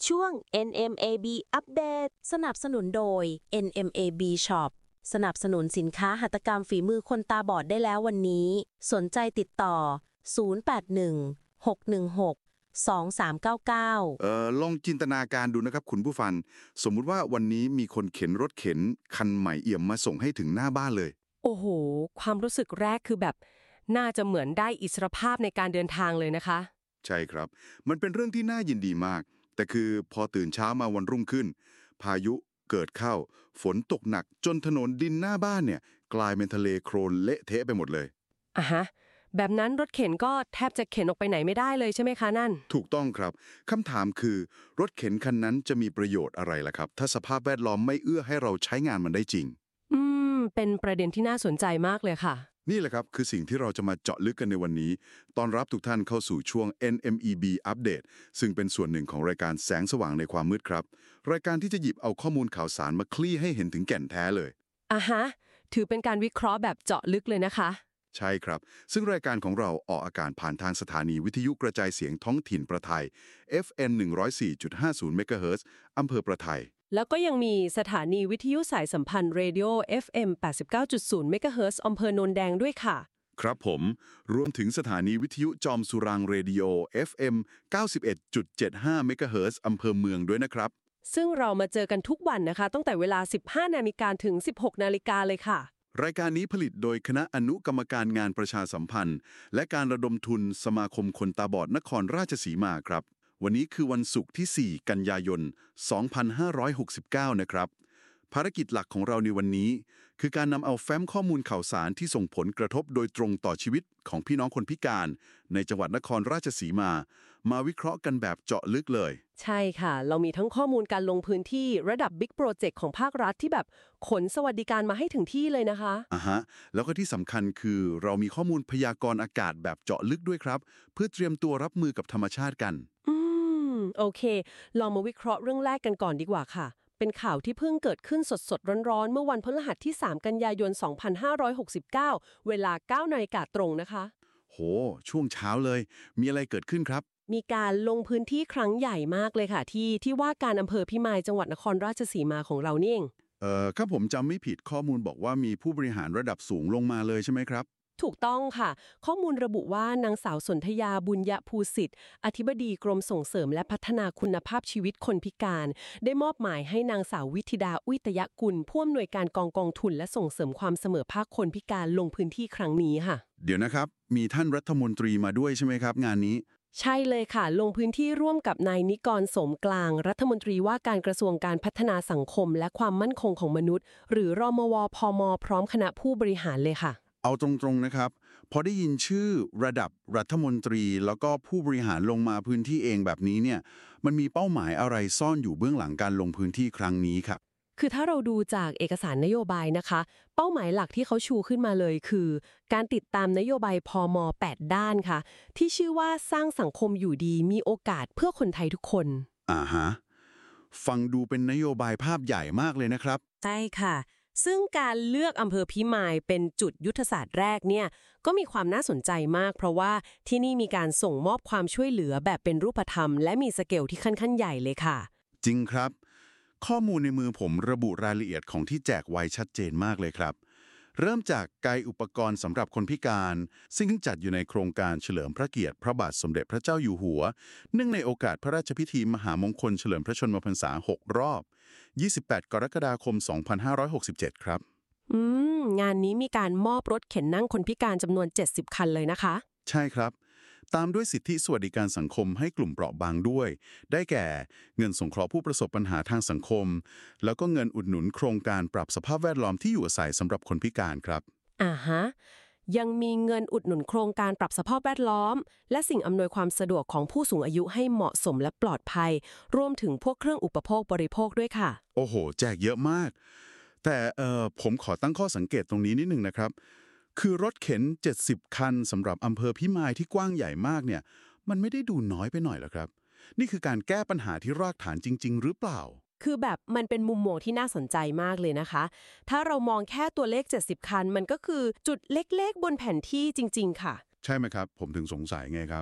ช่วง NMAB อัปเดตสนับสนุนโดย NMAB Shop สนับสนุนสินค้าหัตถกรรมฝีมือคนตาบอดได้แล้ววันนี้สนใจติดต่อ0816162399 ลองจินตนาการดูนะครับคุณผู้ฟังสมมุติว่าวันนี้มีคนเข็นรถเข็นคันใหม่เอี่ยมมาส่งให้ถึงหน้าบ้านเลยโอ้โหความรู้สึกแรกคือแบบน่าจะเหมือนได้อิสรภาพในการเดินทางเลยนะคะใช่ครับมันเป็นเรื่องที่น่ายินดีมากแต่คือพอตื่นเช้ามาวันรุ่งขึ้นพายุเกิดเข้าฝนตกหนักจนถนนดินหน้าบ้านเนี่ยกลายเป็นทะเลโคลนเละเทะไปหมดเลยอ่ะฮะแบบนั้นรถเข็นก็แทบจะเข็นออกไปไหนไม่ได้เลยใช่ไหมคะนั่นถูกต้องครับคำถามคือรถเข็นคันนั้นจะมีประโยชน์อะไรล่ะครับถ้าสภาพแวดล้อมไม่เอื้อให้เราใช้งานมันได้จริงเป็นประเด็นที่น่าสนใจมากเลยค่ะนี่แหละครับคือสิ่งที่เราจะมาเจาะลึกกันในวันนี้ต้อนรับทุกท่านเข้าสู่ช่วง NMEB Update ซึ่งเป็นส่วนหนึ่งของรายการแสงสว่างในความมืดครับรายการที่จะหยิบเอาข้อมูลข่าวสารมาคลี่ให้เห็นถึงแก่นแท้เลยอ่ะฮะถือเป็นการวิเคราะห์แบบเจาะลึกเลยนะคะใช่ครับซึ่งรายการของเราออกอากาศผ่านทางสถานีวิทยุกระจายเสียงท้องถิ่นประไทย FN 104.50 MHz อำเภอประไทยแล้วก็ยังมีสถานีวิทยุสายสัมพันธ์เรดิโอ FM 89.0 MHz อำเภอโนนแดงด้วยค่ะครับผมรวมถึงสถานีวิทยุจอมสุรางเรดิโอ FM 91.75 MHz อำเภอเมืองด้วยนะครับซึ่งเรามาเจอกันทุกวันนะคะตั้งแต่เวลา 15 นาฬิกาถึง 16 นาฬิกาเลยค่ะรายการนี้ผลิตโดยคณะอนุกรรมการงานประชาสัมพันธ์และการระดมทุนสมาคมคนตาบอดนครราชสีมาครับวันนี้คือวันศุกร์ที่ 4 กันยายน 2569 นะครับภารกิจหลักของเราในวันนี้คือการนำเอาแฟ้มข้อมูลข่าวสารที่ส่งผลกระทบโดยตรงต่อชีวิตของพี่น้องคนพิการในจังหวัดนครราชสีมาวิเคราะห์กันแบบเจาะลึกเลยใช่ค่ะเรามีทั้งข้อมูลการลงพื้นที่ระดับบิ๊กโปรเจกต์ของภาครัฐที่แบบขนสวัสดิการมาให้ถึงที่เลยนะคะแล้วก็ที่สำคัญคือเรามีข้อมูลพยากรณ์อากาศแบบเจาะลึกด้วยครับเพื่อเตรียมตัวรับมือกับธรรมชาติกันโอเคลองมาวิเคราะห์เรื่องแรกกันก่อนดีกว่าค่ะเป็นข่าวที่เพิ่งเกิดขึ้นสดๆร้อนๆเมื่อวันพฤหัสที่ 3 กันยายน 2569 เวลา 9 นาฬิกาตรงนะคะโหช่วงเช้าเลยมีอะไรเกิดขึ้นครับมีการลงพื้นที่ครั้งใหญ่มากเลยค่ะที่ว่าการอำเภอพิมายจังหวัดนครราชสีมาของเรานี่เองถ้าผมจำไม่ผิดข้อมูลบอกว่ามีผู้บริหารระดับสูงลงมาเลยใช่ไหมครับถูกต้องค่ะข้อมูลระบุว่านางสาวสนธยาบุญยภูสิทธิ์อธิบดีกรมส่งเสริมและพัฒนาคุณภาพชีวิตคนพิการได้มอบหมายให้นางสาววิธิดาอุตยกุลผู้อำนวยการกองทุนและส่งเสริมความเสมอภาคคนพิการลงพื้นที่ครั้งนี้ค่ะเดี๋ยวนะครับมีท่านรัฐมนตรีมาด้วยใช่ไหมครับงานนี้ใช่เลยค่ะลงพื้นที่ร่วมกับนายนิกรสมกลางรัฐมนตรีว่าการกระทรวงการพัฒนาสังคมและความมั่นคงของมนุษย์หรือรมวพมพร้อมคณะผู้บริหารเลยค่ะเอาตรงๆนะครับพอได้ยินชื่อระดับรัฐมนตรีแล้วก็ผู้บริหารลงมาพื้นที่เองแบบนี้เนี่ยมันมีเป้าหมายอะไรซ่อนอยู่เบื้องหลังการลงพื้นที่ครั้งนี้ครับคือถ้าเราดูจากเอกสารนโยบายนะคะเป้าหมายหลักที่เขาชูขึ้นมาเลยคือการติดตามนโยบายพม8ด้านค่ะที่ชื่อว่าสร้างสังคมอยู่ดีมีโอกาสเพื่อคนไทยทุกคนฟังดูเป็นนโยบายภาพใหญ่มากเลยนะครับใช่ค่ะซึ่งการเลือกอำเภอพิมายเป็นจุดยุทธศาสตร์แรกเนี่ยก็มีความน่าสนใจมากเพราะว่าที่นี่มีการส่งมอบความช่วยเหลือแบบเป็นรูปธรรมและมีสเกลที่ค่อนข้างใหญ่เลยค่ะจริงครับข้อมูลในมือผมระบุรายละเอียดของที่แจกไว้ชัดเจนมากเลยครับเริ่มจากไกด์อุปกรณ์สำหรับคนพิการซึ่งจัดอยู่ในโครงการเฉลิมพระเกียรติพระบาทสมเด็จพระเจ้าอยู่หัวเนื่องในโอกาสพระราชพิธีมหามงคลเฉลิมพระชนมพรรษา6รอบ28 กรกฎาคม 2567ครับงานนี้มีการมอบรถเข็นนั่งคนพิการจำนวน70คันเลยนะคะใช่ครับตามด้วยสิทธิสวัสดิการสังคมให้กลุ่มเปราะบางด้วยได้แก่เงินสงเคราะห์ผู้ประสบปัญหาทางสังคมแล้วก็เงินอุดหนุนโครงการปรับสภาพแวดล้อมที่อยู่อาศัยสำหรับคนพิการครับยังมีเงินอุดหนุนโครงการปรับสภาพแวดล้อมและสิ่งอำนวยความสะดวกของผู้สูงอายุให้เหมาะสมและปลอดภัยรวมถึงพวกเครื่องอุปโภคบริโภคด้วยค่ะโอ้โหแจกเยอะมากแต่ผมขอตั้งข้อสังเกตตรงนี้นิดนึงนะครับคือรถเข็น70คันสำหรับอำเภอพิมายที่กว้างใหญ่มากเนี่ยมันไม่ได้ดูน้อยไปหน่อยหรอครับนี่คือการแก้ปัญหาที่รากฐานจริงๆหรือเปล่าคือแบบมันเป็นมุมมองที่น่าสนใจมากเลยนะคะถ้าเรามองแค่ตัวเลข70คันมันก็คือจุดเล็กๆบนแผนที่จริงๆค่ะใช่ไหมครับผมถึงสงสัยไงครับ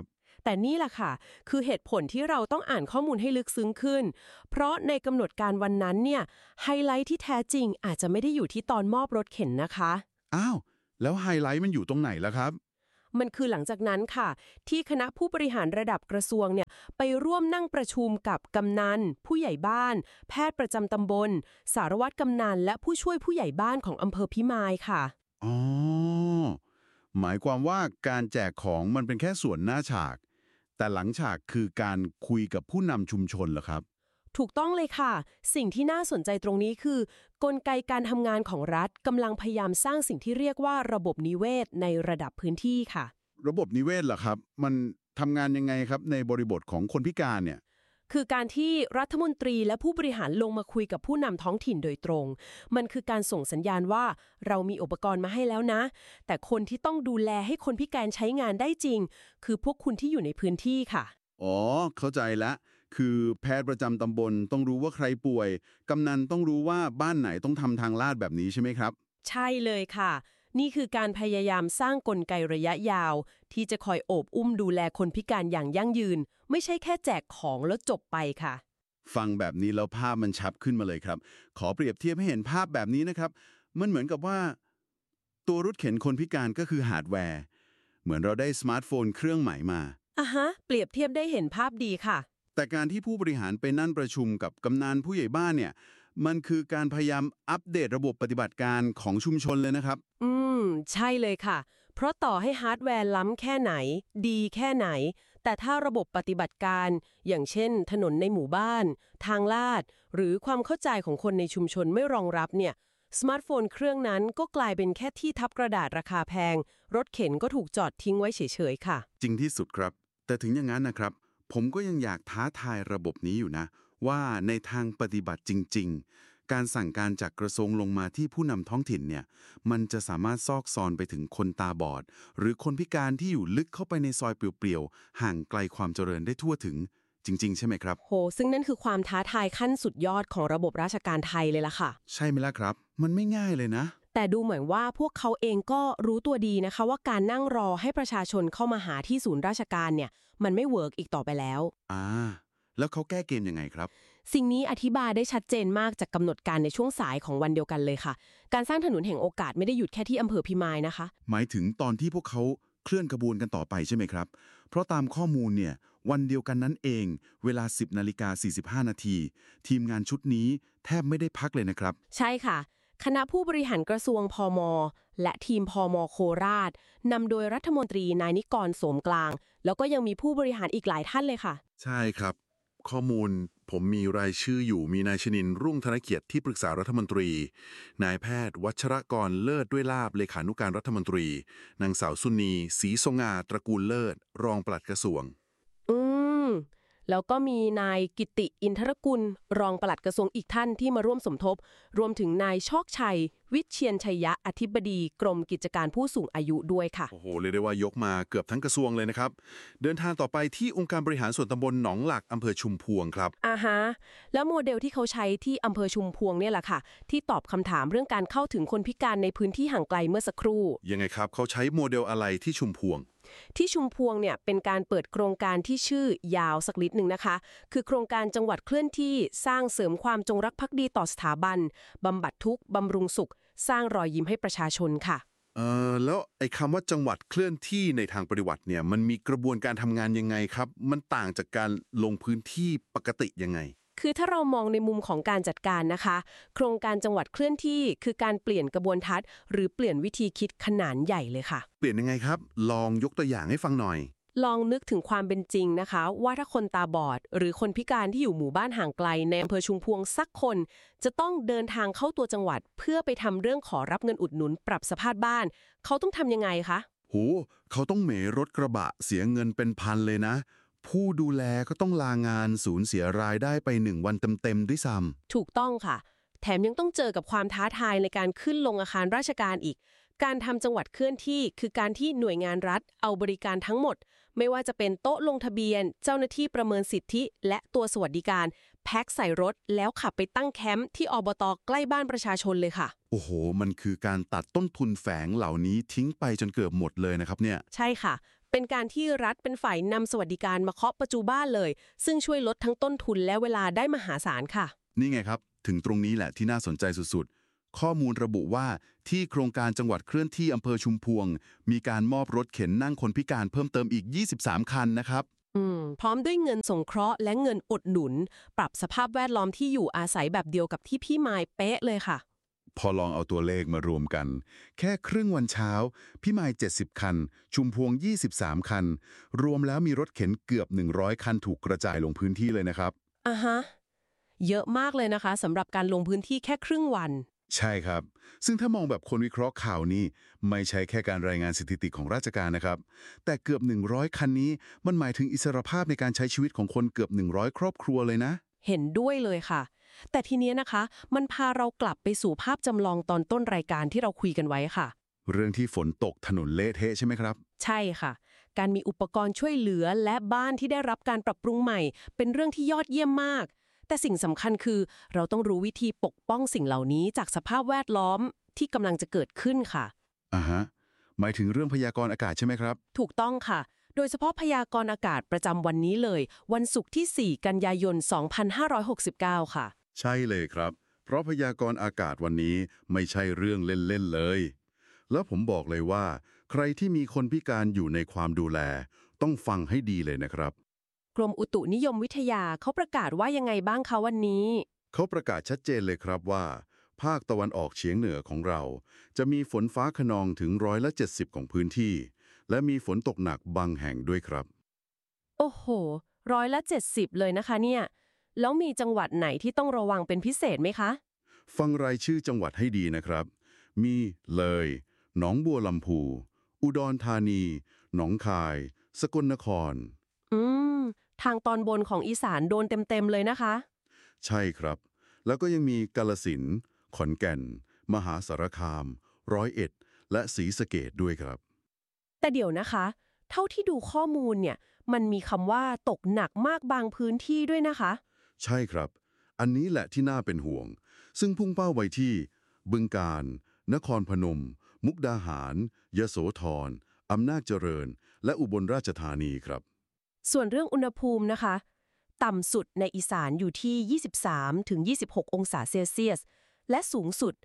แต่นี่แหละค่ะคือเหตุผลที่เราต้องอ่านข้อมูลให้ลึกซึ้งขึ้นเพราะในกำหนดการวันนั้นเนี่ยไฮไลท์ที่แท้จริงอาจจะไม่ได้อยู่ที่ตอนมอบรถเข็นนะคะอ้าวแล้วไฮไลท์มันอยู่ตรงไหนล่ะครับมันคือหลังจากนั้นค่ะที่คณะผู้บริหารระดับกระทรวงเนี่ยไปร่วมนั่งประชุมกับกำนันผู้ใหญ่บ้านแพทย์ประจำตำบลสารวัตรกำนันและผู้ช่วยผู้ใหญ่บ้านของอำเภอพิมายค่ะอ๋อหมายความว่าการแจกของมันเป็นแค่ส่วนหน้าฉากแต่หลังฉากคือการคุยกับผู้นำชุมชนเหรอครับถูกต้องเลยค่ะสิ่งที่น่าสนใจตรงนี้คือกลไกการทำงานของรัฐกำลังพยายามสร้างสิ่งที่เรียกว่าระบบนิเวศในระดับพื้นที่ค่ะระบบนิเวศเหรอครับมันทำงานยังไงครับในบริบทของคนพิการเนี่ยคือการที่รัฐมนตรีและผู้บริหารลงมาคุยกับผู้นำท้องถิ่นโดยตรง มันคือการส่งสัญญาณว่าเรามีอุปกรณ์มาให้แล้วนะ แต่คนที่ต้องดูแลให้คนพิการใช้งานได้จริง คือพวกคุณที่อยู่ในพื้นที่ค่ะอ๋อเข้าใจละคือแพทย์ประจำตำบลต้องรู้ว่าใครป่วยกำนันต้องรู้ว่าบ้านไหนต้องทำทางลาดแบบนี้ใช่ไหมครับใช่เลยค่ะ นี่คือการพยายามสร้างกลไกระยะยาว ที่จะคอยโอบอุ้มดูแลคนพิการอย่างยั่งยืน ไม่ใช่แค่แจกของแล้วจบไปค่ะฟังแบบนี้แล้วภาพมันชัดขึ้นมาเลยครับขอเปรียบเทียบให้เห็นภาพแบบนี้นะครับมันเหมือนกับว่าตัวรถเข็นคนพิการก็คือฮาร์ดแวร์เหมือนเราได้สมาร์ทโฟนเครื่องใหม่มาเปรียบเทียบได้เห็นภาพดีค่ะแต่การที่ผู้บริหารไปนั่นประชุมกับกำนันผู้ใหญ่บ้านเนี่ยมันคือการพยายามอัปเดตระบบปฏิบัติการของชุมชนเลยนะครับใช่เลยค่ะ เพราะต่อให้ฮาร์ดแวร์ล้ำแค่ไหน ดีแค่ไหน แต่ถ้าระบบปฏิบัติการ อย่างเช่นถนนในหมู่บ้าน ทางลาด หรือความเข้าใจของคนในชุมชนไม่รองรับเนี่ย สมาร์ทโฟนเครื่องนั้นก็กลายเป็นแค่ที่ทับกระดาษราคาแพง รถเข็นก็ถูกจอดทิ้งไว้เฉยๆค่ะจริงที่สุดครับแต่ถึงอย่างนั้นนะครับผมก็ยังอยากท้าทายระบบนี้อยู่นะว่าในทางปฏิบัติจริงๆการสั่งการจากกระทรวงลงมาที่ผู้นำท้องถิ่นเนี่ยมันจะสามารถซอกซอนไปถึงคนตาบอดหรือคนพิการที่อยู่ลึกเข้าไปในซอยเปลี่ยวๆห่างไกลความเจริญได้ทั่วถึงจริงๆใช่ไหมครับโหซึ่งนั่นคือความท้าทายขั้นสุดยอดของระบบราชการไทยเลยล่ะค่ะใช่ไหมล่ะครับมันไม่ง่ายเลยนะแต่ดูเหมือนว่าพวกเขาเองก็รู้ตัวดีนะคะว่าการนั่งรอให้ประชาชนเข้ามาหาที่ศูนย์ราชการเนี่ยมันไม่เวิร์กอีกต่อไปแล้วแล้วเขาแก้เกมยังไงครับสิ่งนี้อธิบายได้ชัดเจนมากจากกำหนดการในช่วงสายของวันเดียวกันเลยค่ะการสร้างถนนแห่งโอกาสไม่ได้หยุดแค่ที่อำเภอพิมายนะคะหมายถึงตอนที่พวกเขาเคลื่อนขบวนกันต่อไปใช่ไหมครับเพราะตามข้อมูลเนี่ยวันเดียวกันนั้นเองเวลา 10:45 นาทีทีมงานชุดนี้แทบไม่ได้พักเลยนะครับใช่ค่ะคณะผู้บริหารกระทรวงพม.และทีมพม.โคราชนำโดยรัฐมนตรีนายนิกรโสมกลางแล้วก็ยังมีผู้บริหารอีกหลายท่านเลยค่ะใช่ครับข้อมูลผมมีรายชื่ออยู่มีนายชนินทร์รุ่งธนเกียรติที่ปรึกษารัฐมนตรีนายแพทย์วัชรกรเลิศด้วยลาภเลขานุการรัฐมนตรีนางสาวสุนีศรีทรงงาตระกูลเลิศรองปลัดกระทรวงแล้วก็มีนายกิติอินทรกุลรองปลัดกระทรวงอีกท่านที่มาร่วมสมทบรวมถึงนายชอกชัยวิเชียรชัยยะอธิบดีกรมกิจการผู้สูงอายุด้วยค่ะโอ้โหเรียกได้ว่ายกมาเกือบทั้งกระทรวงเลยนะครับเดินทางต่อไปที่องค์การบริหารส่วนตำบลหนองหลักอำเภอชุมพวงครับแล้วโมเดลที่เขาใช้ที่อำเภอชุมพวงเนี่ยแหละค่ะที่ตอบคำถามเรื่องการเข้าถึงคนพิการในพื้นที่ห่างไกลเมื่อสักครู่ยังไงครับเขาใช้โมเดลอะไรที่ชุมพวงที่ชุมพวงเนี่ยเป็นการเปิดโครงการที่ชื่อยาวสักนิดหนึ่งนะคะคือโครงการจังหวัดเคลื่อนที่สร้างเสริมความจงรักภักดีต่อสถาบันบำบัดทุกข์บำรุงสุขสร้างรอยยิ้มให้ประชาชนค่ะแล้วไอ้คำว่าจังหวัดเคลื่อนที่ในทางปฏิบัติเนี่ยมันมีกระบวนการทำงานยังไงครับมันต่างจากการลงพื้นที่ปกติยังไงคือถ้าเรามองในมุมของการจัดการนะคะโครงการจังหวัดเคลื่อนที่คือการเปลี่ยนกระบวนทัศน์หรือเปลี่ยนวิธีคิดขนาดใหญ่เลยค่ะเปลี่ยนยังไงครับลองยกตัวอย่างให้ฟังหน่อยลองนึกถึงความเป็นจริงนะคะว่าถ้าคนตาบอดหรือคนพิการที่อยู่หมู่บ้านห่างไกลในอำเภอชุมพวงสักคนจะต้องเดินทางเข้าตัวจังหวัดเพื่อไปทำเรื่องขอรับเงินอุดหนุนปรับสภาพบ้านเขาต้องทำยังไงคะเขาต้องเหมรถกระบะเสียเงินเป็นพันเลยนะผู้ดูแลก็ต้องลางานสูญเสียรายได้ไป1 วันเต็มๆด้วยซ้ำถูกต้องค่ะแถมยังต้องเจอกับความท้าทายในการขึ้นลงอาคารราชการอีกการทำจังหวัดเคลื่อนที่คือการที่หน่วยงานรัฐเอาบริการทั้งหมดไม่ว่าจะเป็นโต๊ะลงทะเบียนเจ้าหน้าที่ประเมินสิทธิและตัวสวัสดิการแพ็คใส่รถแล้วขับไปตั้งแคมป์ที่อบต.ใกล้บ้านประชาชนเลยค่ะโอ้โหมันคือการตัดต้นทุนแฝงเหล่านี้ทิ้งไปจนเกือบหมดเลยนะครับเนี่ยใช่ค่ะเป็นการที่รัฐเป็นฝ่ายนำสวัสดิการมาเคาะประตูบ้านเลยซึ่งช่วยลดทั้งต้นทุนและเวลาได้มหาศาลค่ะนี่ไงครับถึงตรงนี้แหละที่น่าสนใจสุดๆข้อมูลระบุว่าที่โครงการจังหวัดเคลื่อนที่อำเภอชุมพวงมีการมอบรถเข็นนั่งคนพิการเพิ่มเติมอีก23คันนะครับพร้อมด้วยเงินสงเคราะห์และเงินอุดหนุนปรับสภาพแวดล้อมที่อยู่อาศัยแบบเดียวกับที่พี่มายเป๊ะเลยค่ะพอลองเอาตัวเลขมารวมกันแค่ครึ่งวันเช้าพี่มาย70คันชุมพวง23คันรวมแล้วมีรถเข็นเกือบ100คันถูกกระจายลงพื้นที่เลยนะครับฮะเยอะมากเลยนะคะสำหรับการลงพื้นที่แค่ครึ่งวันใช่ครับซึ่งถ้ามองแบบคนวิเคราะห์ข่าวนี้ไม่ใช่แค่การรายงานสถิติของราชการนะครับแต่เกือบ100คันนี้มันหมายถึงอิสรภาพในการใช้ชีวิตของคนเกือบ100ครอบครัวเลยนะเห็นด้วยเลยค่ะแต่ทีนี้นะคะมันพาเรากลับไปสู่ภาพจำลองตอนต้นรายการที่เราคุยกันไว้ค่ะเรื่องที่ฝนตกถนนเละเทะใช่ไหมครับใช่ค่ะการมีอุปกรณ์ช่วยเหลือและบ้านที่ได้รับการปรับปรุงใหม่เป็นเรื่องที่ยอดเยี่ยมมากแต่สิ่งสำคัญคือเราต้องรู้วิธีปกป้องสิ่งเหล่านี้จากสภาพแวดล้อมที่กำลังจะเกิดขึ้นค่ะฮะหมายถึงเรื่องพยากรณ์อากาศใช่ไหมครับถูกต้องค่ะโดยเฉพาะพยากรณ์อากาศประจำวันนี้เลยวันศุกร์ที่4กันยายน2569ค่ะใช่เลยครับเพราะพยากรณ์อากาศวันนี้ไม่ใช่เรื่องเล่นๆเลยแล้วผมบอกเลยว่าใครที่มีคนพิการอยู่ในความดูแลต้องฟังให้ดีเลยนะครับกรมอุตุนิยมวิทยาเขาประกาศว่ายังไงบ้างคะวันนี้เขาประกาศชัดเจนเลยครับว่าภาคตะวันออกเฉียงเหนือของเราจะมีฝนฟ้าคะนองถึง70%ของพื้นที่และมีฝนตกหนักบางแห่งด้วยครับโอ้โห70%เลยนะคะเนี่ยแล้วมีจังหวัดไหนที่ต้องระวังเป็นพิเศษไหมคะฟังรายชื่อจังหวัดให้ดีนะครับมีเลยหนองบัวลำพูอุดรธานีหนองคายสกลนครทางตอนบนของอีสานโดนเต็มๆเลยนะคะใช่ครับแล้วก็ยังมีกาฬสินธุ์ขอนแก่นมหาสารคาม101และศรีสะเกษด้วยครับแต่เดี๋ยวนะคะเท่าที่ดูข้อมูลเนี่ยมันมีคำว่าตกหนักมากบางพื้นที่ด้วยนะคะใช่ครับอันนี้แหละที่น่าเป็นห่วงซึ่งพุ่งเป้าไว้ที่บึงกาฬนครพนมมุกดาหารยโสธรอำนาจเจริญและอุบลราชธานีครับส่วนเรื่องอุณหภูมินะคะต่ำสุดในอีสานอยู่ที่23-26องศาเซลเซียสและสูงสุด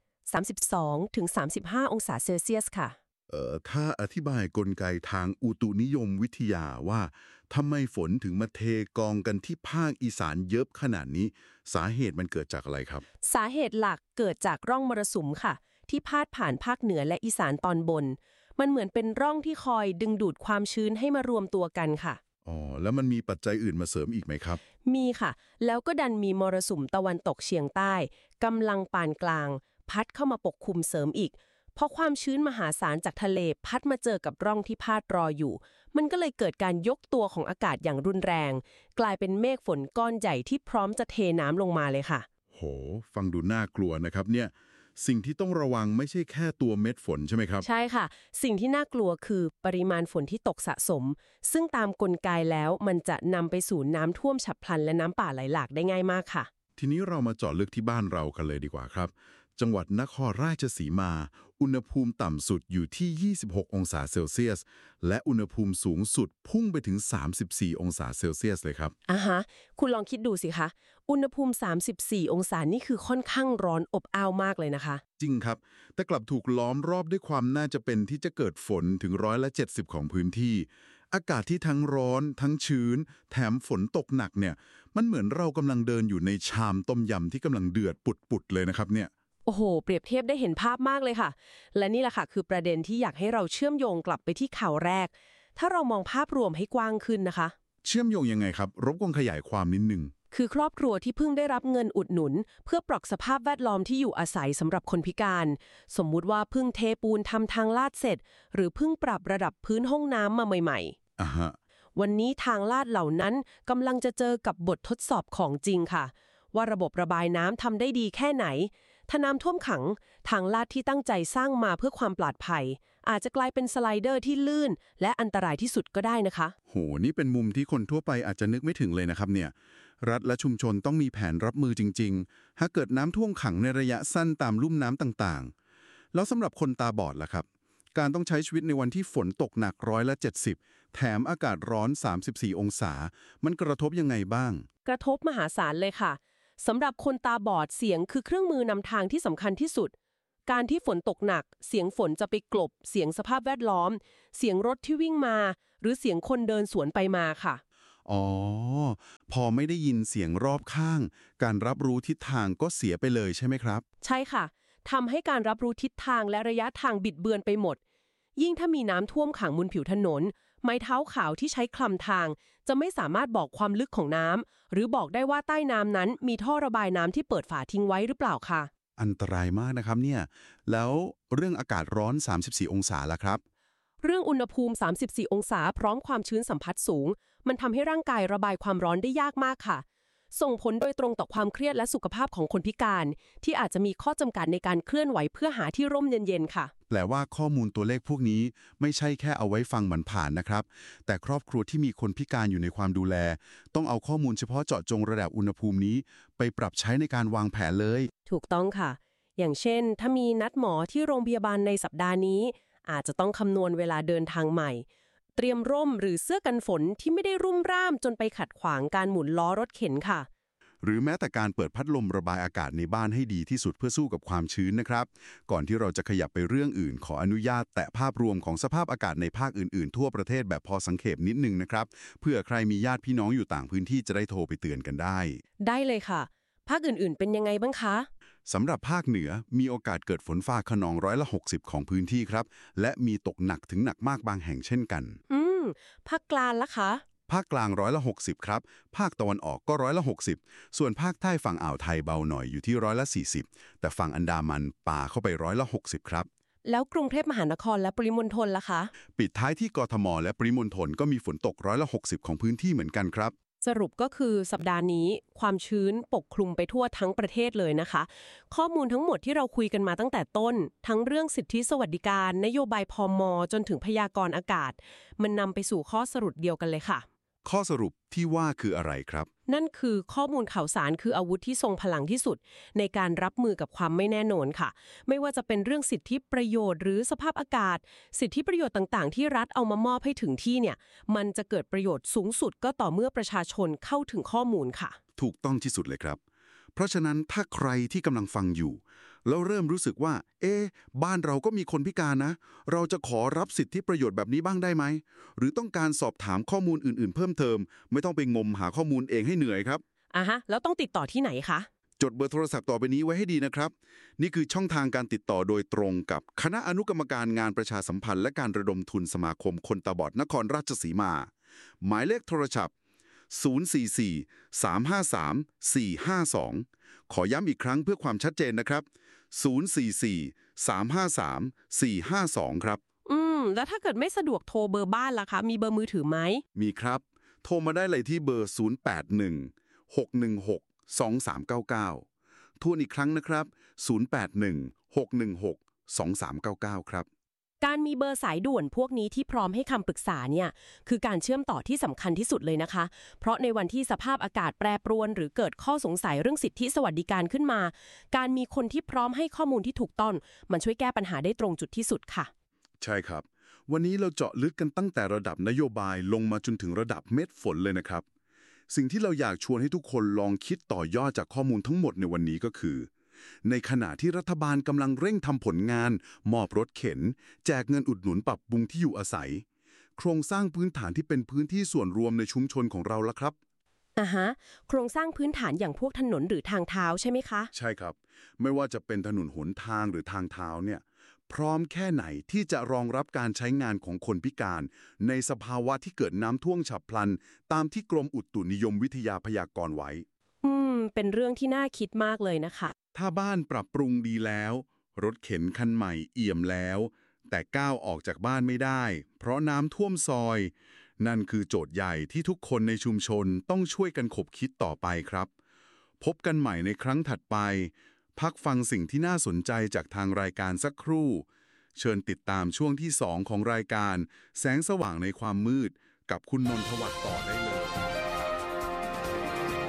32-35องศาเซลเซียสค่ะถ้าอธิบายกลไกทางอุตุนิยมวิทยาว่าทำไมฝนถึงมาเทกองกันที่ภาคอีสานเยอะขนาดนี้สาเหตุมันเกิดจากอะไรครับสาเหตุหลักเกิดจากร่องมรสุมค่ะที่พาดผ่านภาคเหนือและอีสานตอนบนมันเหมือนเป็นร่องที่คอยดึงดูดความชื้นให้มารวมตัวกันค่ะแล้วมันมีปัจจัยอื่นมาเสริมอีกไหมครับมีค่ะแล้วก็ดันมีมรสุมตะวันตกเฉียงใต้กำลังปานกลางพัดเข้ามาปกคลุมเสริมอีกพอความชื้นมหาศาลจากทะเลพัดมาเจอกับร่องที่พาดรออยู่มันก็เลยเกิดการยกตัวของอากาศอย่างรุนแรงกลายเป็นเมฆฝนก้อนใหญ่ที่พร้อมจะเทน้ำลงมาเลยค่ะโหฟังดูน่ากลัวนะครับเนี่ยสิ่งที่ต้องระวังไม่ใช่แค่ตัวเม็ดฝนใช่ไหมครับใช่ค่ะสิ่งที่น่ากลัวคือปริมาณฝนที่ตกสะสมซึ่งตามกลไกแล้วมันจะนำไปสู่น้ำท่วมฉับพลันและน้ำป่าไหลหลากได้ง่ายมากค่ะทีนี้เรามาเจาะลึกที่บ้านเรากันเลยดีกว่าครับจังหวัดนครราชสีมาอุณหภูมิต่ำสุดอยู่ที่26องศาเซลเซียสและอุณหภูมิสูงสุดพุ่งไปถึง34องศาเซลเซียสเลยครับคุณลองคิดดูสิคะอุณหภูมิ34องศานี่คือค่อนข้างร้อนอบอ้าวมากเลยนะคะจริงครับแต่กลับถูกล้อมรอบด้วยความน่าจะเป็นที่จะเกิดฝนถึง70%ของพื้นที่อากาศที่ทั้งร้อนทั้งชื้นแถมฝนตกหนักเนี่ยมันเหมือนเรากำลังเดินอยู่ในชามต้มยำที่กำลังเดือดปุดๆเลยนะครับเนี่ยโอ้โหเปรียบเทียบได้เห็นภาพมากเลยค่ะและนี่แหละค่ะคือประเด็นที่อยากให้เราเชื่อมโยงกลับไปที่ข่าวแรกถ้าเรามองภาพรวมให้กว้างขึ้นนะคะเชื่อมโยงยังไงครับรบกวนขยายความนิดนึงคือครอบครัวที่เพิ่งได้รับเงินอุดหนุนเพื่อปรับสภาพแวดล้อมที่อยู่อาศัยสำหรับคนพิการสมมุติว่าเพิ่งเทปูนทำทางลาดเสร็จหรือเพิ่งปรับระดับพื้นห้องน้ำมาใหม่ๆวันนี้ทางลาดเหล่านั้นกำลังจะเจอกับบททดสอบของจริงค่ะว่าระบบระบายน้ำทำได้ดีแค่ไหนถ้าน้ำท่วมขังทางลาดที่ตั้งใจสร้างมาเพื่อความปลอดภัยอาจจะกลายเป็นสไลเดอร์ที่ลื่นและอันตรายที่สุดก็ได้นะคะโหนี่เป็นมุมที่คนทั่วไปอาจจะนึกไม่ถึงเลยนะครับเนี่ยรัฐและชุมชนต้องมีแผนรับมือจริงๆหากเกิดน้ำท่วมขังในระยะสั้นตามลุ่มน้ำต่างๆแล้วสำหรับคนตาบอดล่ะครับการต้องใช้ชีวิตในวันที่ฝนตกหนัก70%แถมอากาศร้อน34องศามันกระทบยังไงบ้างกระทบมหาศาลเลยค่ะสำหรับคนตาบอดเสียงคือเครื่องมือนำทางที่สำคัญที่สุดการที่ฝนตกหนักเสียงฝนจะไปกลบเสียงสภาพแวดล้อมเสียงรถที่วิ่งมาหรือเสียงคนเดินสวนไปมาค่ะอ๋อพอไม่ได้ยินเสียงรอบข้างการรับรู้ทิศทางก็เสียไปเลยใช่ไหมครับใช่ค่ะทำให้การรับรู้ทิศทางและระยะทางบิดเบือนไปหมดยิ่งถ้ามีน้ำท่วมขังบนผิวถนนไม้เท้าขาวที่ใช้คลำทางจะไม่สามารถบอกความลึกของน้ำหรือบอกได้ว่าใต้น้ำนั้นมีท่อระบายน้ำที่เปิดฝาทิ้งไว้หรือเปล่าค่ะอันตรายมากนะครับเนี่ยแล้วเรื่องอากาศร้อน34องศาล่ะครับเรื่องอุณหภูมิ34องศาพร้อมความชื้นสัมผัสสูงมันทำให้ร่างกายระบายความร้อนได้ยากมากค่ะส่งผลโดยตรงต่อความเครียดและสุขภาพของคนพิการที่อาจจะมีข้อจำกัดในการเคลื่อนไหวเพื่อหาที่ร่มเย็นๆค่ะแปลว่าข้อมูลตัวเลขพวกนี้ไม่ใช่แค่เอาไว้ฟังผ่านๆนะครับแต่ครอบครัวที่มีคนพิการอยู่ในความดูแลต้องเอาข้อมูลเฉพาะเจาะจงระดับอุณหภูมินี้ไปปรับใช้ในการวางแผนเลยถูกต้องค่ะอย่างเช่นถ้ามีนัดหมอที่โรงพยาบาลในสัปดาห์นี้อาจจะต้องคำนวณเวลาเดินทางใหม่เตรียมร่มหรือเสื้อกันฝนที่ไม่ได้รุ่มร่ามจนไปขัดขวางการหมุนล้อรถเข็นค่ะหรือแม้แต่การเปิดพัดลมระบายอากาศในบ้านให้ดีที่สุดเพื่อสู้กับความชื้นนะครับก่อนที่เราจะขยับไปเรื่องอื่นขออนุญาตแตะภาพรวมของสภาพอากาศในภาคอื่นๆทั่วประเทศแบบพอสังเขปนิดนึงนะครับเพื่อใครมีญาติพี่น้องอยู่ต่างพื้นที่จะได้โทรไปเตือนกันได้ได้เลยค่ะภาคอื่นๆเป็นยังไงบ้างคะสำหรับภาคเหนือมีโอกาสเกิดฝนฟ้าคะนอง60%ของพื้นที่ครับและมีตกหนักถึงหนักมากบางแห่งเช่นกันภาคกลางล่ะคะภาคกลาง60%ครับภาคตะวันออกก็60%ส่วนภาคใต้ฝั่งอ่าวไทยเบาหน่อยอยู่ที่40%แต่ฝั่งอันดามันป่าเข้าไป60%ครับแล้วกรุงเทพมหานครและปริมณฑลล่ะคะปิดท้ายที่กทมและปริมณฑลก็มีฝนตก60%ของพื้นที่เหมือนกันครับสรุปก็คือสัปดาห์นี้ความชื้นปกคลุมไปทั่วทั้งประเทศเลยนะคะข้อมูลทั้งหมดที่เราคุยกันมาตั้งแต่ต้นทั้งเรื่องสิทธิสวัสดิการนโยบายพม.จนถึงพยากรณ์อากาศมันนำไปสู่ข้อสรุปเดียวกันเลยค่ะข้อสรุปที่ว่าคืออะไรครับนั่นคือข้อมูลข่าวสารคืออาวุธที่ทรงพลังที่สุดในการรับมือกับความไม่แน่นอนค่ะไม่ว่าจะเป็นเรื่องสิทธิประโยชน์หรือสภาพอากาศสิทธิประโยชน์ต่างๆที่รัฐเอามามอบให้ถึงที่เนี่ยมันจะเกิดประโยชน์สูงสุดก็ต่อเมื่อประชาชนเข้าถึงข้อมูลค่ะถูกต้องที่สุดเลยครับเพราะฉะนั้นถ้าใครที่กำลังฟังอยู่แล้วเริ่มรู้สึกว่าบ้านเราก็มีคนพิการนะเราจะขอรับสิทธิประโยชน์แบบนี้บ้างได้ไหมหรือต้องการสอบถามข้อมูลอื่นๆเพิ่มเติมไม่ต้องไปงมหาข้อมูลเองให้เหนื่อยครับแล้วต้องติดต่อที่ไหนคะจดเบอร์โทรศัพท์ต่อไปนี้ไว้ให้ดีนะครับนี่คือช่องทางการติดต่อโดยตรงกับคณะอนุกรรมการงานประชาสัมพันธ์และการระดมทุนสมาคมคนตาบอดนครราชสีมาหมายเลขโทรศัพท์044-353-452ขอย้ำอีกครั้งเพื่อความชัดเจนนะครับ044-353-452ครับแล้วถ้าเกิดไม่สะดวกโทรเบอร์บ้านล่ะคะมีเบอร์มือถือไหมมีครับโทรมาได้เลยที่เบอร์081-616-2399ทวนอีกครั้งนะครับ081-616-2399ครับการมีเบอร์สายด่วนพวกนี้ที่พร้อมให้คำปรึกษาเนี่ยคือการเชื่อมต่อที่สำคัญที่สุดเลยนะคะเพราะในวันที่สภาพอากาศแปรปรวนหรือเกิดข้อสงสัยเรื่องสิทธิสวัสดิการขึ้นมาการมีคนที่พร้อมให้ข้อมูลที่ถูกต้องมันช่วยแก้ปัญหาได้ตรงจุดที่สุดค่ะใช่ครับวันนี้เราเจาะลึกกันตั้งแต่ระดับนโยบายลงมาจนถึงระดับเม็ดฝนเลยนะครับสิ่งที่เราอยากชวนให้ทุกคนลองคิดต่อยอดจากข้อมูลทั้งหมดในวันนี้ก็คือในขณะที่รัฐบาลกำลังเร่งทำผลงานมอบรถเข็นแจกเงินอุดหนุนปรับปรุงที่อยู่อาศัยโครงสร้างพื้นฐานที่เป็นพื้นที่ส่วนรวมในชุมชนของเราละครับโครงสร้างพื้นฐานอย่างพวกถนนหรือทางเท้าใช่ไหมคะใช่ครับไม่ว่าจะเป็นถนนหนทางหรือทางเท้าเนี่ยพร้อมแค่ไหนที่จะรองรับการใช้งานของคนพิการในสภาวะที่เกิดน้ำท่วมฉับพลันตามที่กรมอุตุนิยมวิทยาพยากรณ์ไว้เป็นเรื่องที่น่าคิดมากเลยนะคะถ้าบ้านปรับปรุงดีแล้วรถเข็นคันใหม่เอี่ยมแล้วแต่ก้าวออกจากบ้านไม่ได้เพราะน้ำท่วมซอยนั่นคือโจทย์ใหญ่ที่ทุกคนในชุมชนต้องช่วยกันขบคิดต่อไปครับพบกันใหม่ในครั้งถัดไปพักฟังสิ่งที่น่าสนใจจากทางรายการสักครู่เชิญติดตามช่วงที่2ของรายการแสงสว่างในความมืดกับคุณนนทวัฒน์ต่อได้เลย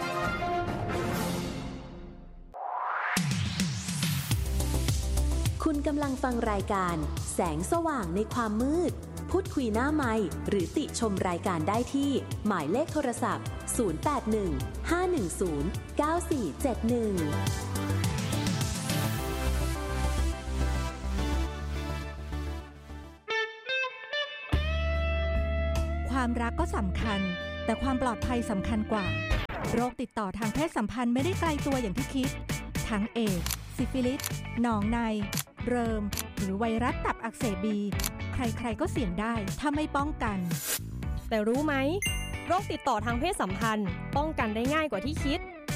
คุณกำลังฟังรายการแสงสว่างในความมืดพูดคุยหน้าไมค์หรือติชมรายการได้ที่หมายเลขโทรศัพท์ 0815109471 ความรักก็สำคัญแต่ความปลอดภัยสำคัญกว่าโรคติดต่อทางเพศสัมพันธ์ไม่ได้ไกลตัวอย่างที่คิดทั้งเอดส์ซิฟิลิสหนองในเริมหรือไวรัสตับอักเสบบีใครๆก็เสี่ยงได้ถ้าไม่ป้องกันแต่รู้ไหมโรคติดต่อทางเพศสัมพันธ์ป้องกันได้ง่ายกว่าที่คิด